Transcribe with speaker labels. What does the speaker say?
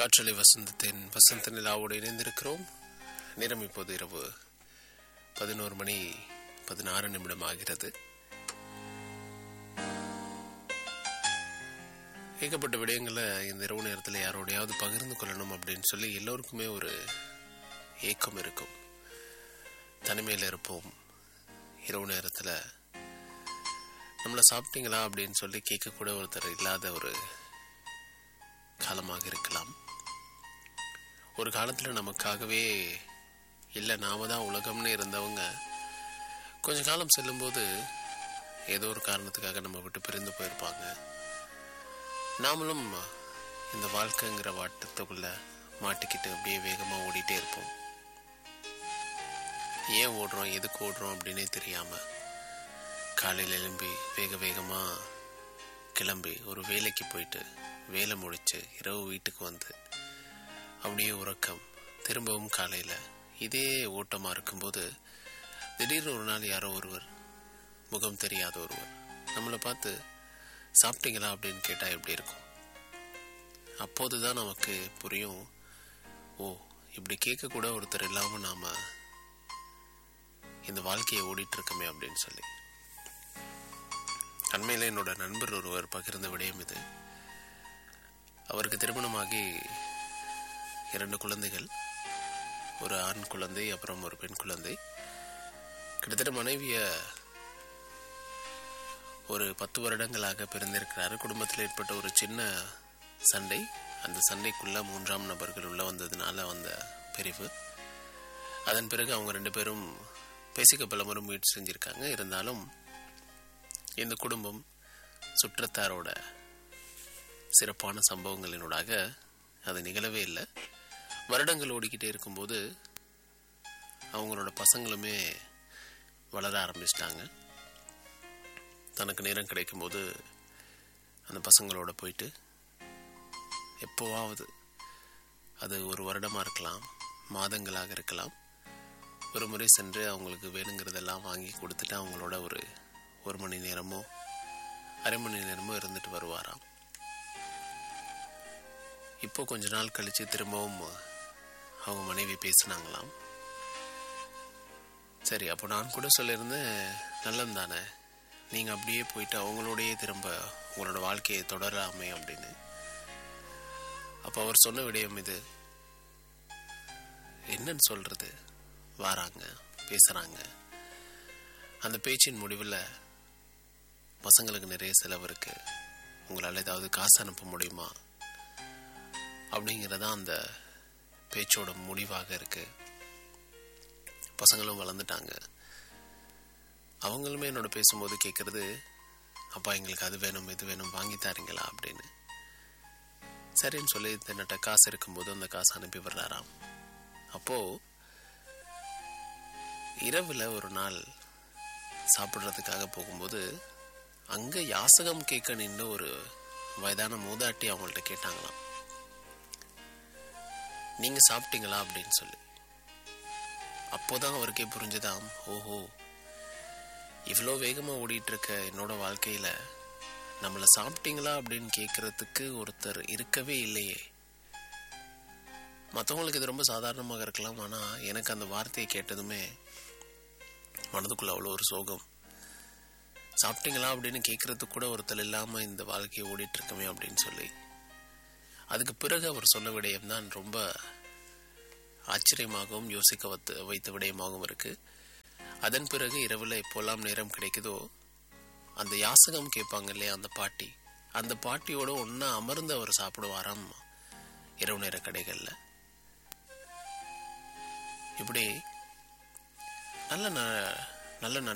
Speaker 1: காற்றலை வசந்தத்தின் வசந்த நிலாவோடு இணைந்திருக்கிறோம். நேரம் இப்போது இரவு 11:16 ஆகிறது. ஏகப்பட்ட விடயங்களை இந்த இரவு நேரத்தில் யாரோடையாவது பகிர்ந்து கொள்ளணும் அப்படின்னு சொல்லி எல்லோருக்குமே ஒரு ஏக்கம் இருக்கும். தனிமையில் இருப்போம். இரவு நேரத்தில் நம்மளை சாப்பிட்டீங்களா அப்படின்னு சொல்லி கேட்கக்கூட ஒருத்தர் இல்லாத ஒரு காலமாக இருக்கலாம். ஒரு காலத்தில் நமக்காகவே இல்லை நாம தான் உலகம்னு இருந்தவங்க கொஞ்ச காலம் செல்லும்போது ஏதோ ஒரு காரணத்துக்காக நம்ம விட்டு பிரிந்து போயிருப்பாங்க. நாமளும் இந்த வாழ்க்கைங்கிற வாட்டத்துக்குள்ள மாட்டிக்கிட்டு அப்படியே வேகமாக ஓடிட்டே இருப்போம். ஏன் ஓடுறோம், எதுக்கு ஓடுறோம் அப்படின்னே தெரியாமல் காலையில் எழும்பி வேகமாக கிளம்பி ஒரு வேலைக்கு போயிட்டு வேலை முடித்து இரவு வீட்டுக்கு வந்து அப்படியே உறக்கம், திரும்பவும் காலையில் இதே ஓட்டமாக இருக்கும்போது திடீர்னு ஒரு நாள் யாரோ ஒருவர், முகம் தெரியாத ஒருவர் நம்மளை பார்த்து சாப்பிட்டீங்களா அப்படின்னு கேட்டால் எப்படி இருக்கும்? அப்போது தான் நமக்கு புரியும், ஓ இப்படி கேட்கக்கூட ஒருத்தர் இல்லாமல் நாம் இந்த வாழ்க்கையை ஓடிட்டுருக்கோமே அப்படின்னு சொல்லி. அண்மையில் என்னோட நண்பர் ஒருவர் பகிர்ந்த விடயம் இது. அவருக்கு திருமணமாகி 2 குழந்தைகள், ஒரு ஆண் குழந்தை அப்புறம் ஒரு பெண் குழந்தை. கிட்டத்தட்ட மனைவியை ஒரு 10 வருடங்களாக பிரிந்திருக்கிறாரு. குடும்பத்தில் ஏற்பட்ட ஒரு சின்ன சண்டை, அந்த சண்டைக்குள்ள 3ஆம் நபர்கள் உள்ள வந்ததுனால வந்த பிரிவு. அதன் பிறகு அவங்க 2 பேரும் பேசிக்க பலமுறை முயற்சி செஞ்சிருக்காங்க. இருந்தாலும் இந்த குடும்பம் சுற்றத்தாரோட சிறப்பான சம்பவங்களினூடாக அது நிகழவே இல்லை. வருடங்கள் ஓடிக்கிட்டே இருக்கும்போது அவங்களோட பசங்களுமே வளர ஆரம்பிச்சிட்டாங்க. தனக்கு நேரம் கிடைக்கும்போது அந்த பசங்களோட போயிட்டு எப்போவாவது, அது ஒரு வருடமாக இருக்கலாம், மாதங்களாக இருக்கலாம், ஒரு முறை சென்று அவங்களுக்கு வேணுங்கிறதெல்லாம் வாங்கி கொடுத்துட்டு அவங்களோட ஒரு மணி நேரமோ அரை மணி நேரமோ இருந்துட்டு வருவாராம். இப்போ கொஞ்ச நாள் கழித்து திரும்பவும் அவங்க மனைவி பேசினாங்களாம். சரி, அப்போ நான் கூட சொல்லியிருந்தேன், நல்லது தானே, நீங்கள் அப்படியே போயிட்டு அவங்களோடையே திரும்ப உங்களோட வாழ்க்கையை தொடரலாமே அப்படின்னு. அப்போ அவர் சொன்ன விடயம் இது. என்னன்னு சொல்கிறது, வராங்க, பேசுகிறாங்க. அந்த பேச்சின் முடிவில் பசங்களுக்கு நிறைய செலவு இருக்குது, உங்களால் ஏதாவது காசு அனுப்ப முடியுமா அப்படிங்கிறதா அந்த பேச்சோட முடிவாக இருக்குது. பசங்களும் வளர்ந்துட்டாங்க. அவங்களுமே என்னோட பேசும்போது கேட்குறது, அப்பா எங்களுக்கு அது வேணும் இது வேணும் வாங்கி தாரீங்களா அப்படின்னு. சரின்னு சொல்லி தன்னிட்ட காசு இருக்கும்போது அந்த காசு அனுப்பி விடுறாராம். அப்போது இரவில் ஒரு நாள் சாப்பிட்றதுக்காக போகும்போது அங்கே யாசகம் கேட்க நின்று ஒரு வயதான மூதாட்டி அவங்கள்ட்ட கேட்டாங்களாம், நீங்கள் சாப்பிட்டீங்களா அப்படின்னு சொல்லி. அப்போதான் அவருக்கே புரிஞ்சுதாம், ஓஹோ இவ்வளோ வேகமாக ஓடிட்டு இருக்க என்னோட வாழ்க்கையில் நம்மளை சாப்பிட்டீங்களா அப்படின்னு கேட்குறதுக்கு ஒருத்தர் இருக்கவே இல்லையே. மற்றவங்களுக்கு இது ரொம்ப சாதாரணமாக இருக்கலாம், ஆனால் எனக்கு அந்த வார்த்தையை கேட்டதுமே மனதுக்குள்ள அவ்வளோ ஒரு சோகம். சாப்பிட்டீங்களா அப்படின்னு கேட்குறதுக்கு கூட ஒருத்தர் இல்லாமல் இந்த வாழ்க்கையை ஓடிட்டுருக்கமே அப்படின்னு சொல்லி. அதுக்கு பிறகு அவர் சொன்ன விடயம் தான் ரொம்ப ஆச்சரியமாகவும் யோசிக்க வைத்த விடயமாகவும் இருக்குது. அதன் பிறகு இரவில் எப்போல்லாம் நேரம் கிடைக்குதோ அந்த யாசகம் கேட்பாங்க இல்லையா, அந்த பாட்டியோட ஒன்றா அமர்ந்து அவர் சாப்பிடுவாராம் இரவு நேர கடைகளில். இப்படி நல்ல